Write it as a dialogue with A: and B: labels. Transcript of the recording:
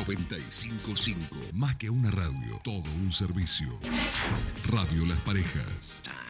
A: 95.5, más que una radio, todo un servicio. Radio Las Parejas.